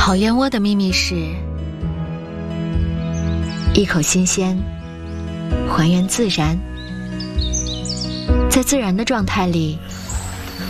烤燕窝的秘密是一口新鲜，还原自然，在自然的状态里